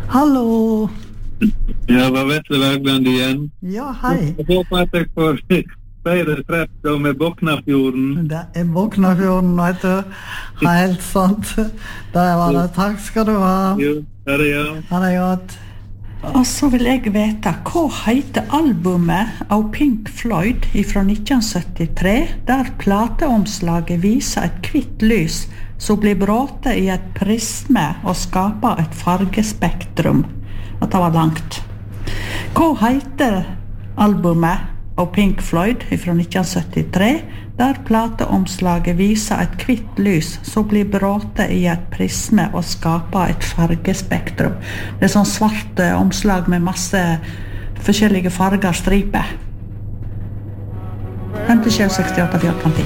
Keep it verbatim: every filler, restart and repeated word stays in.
Hallå! Ja, var Vetle Bergland igen. Ja, hei. Jeg håper at jeg får flere treff da med Boknafjorden. Det er Boknafjorden, vet du. Helt sant. Der var det. Takk skal du ha. Jo, ha det, ja. Ha det godt. Og så vil jeg vite, hva heter albumet av Pink Floyd fra nitten syttitre, der plateomslaget viser et kvitt lys som blir bråte i et prisme og skaper et fargespektrum. Dette var langt. Hva heter albumet av Pink Floyd fra nitten syttitre, der plateomslaget viser et kvitt lys som blir bråte i et prisme og skaper et fargespektrum? Det er sånn svart omslag med masse forskjellige farger, striper. femtisju sekstiåtte fjorten ti.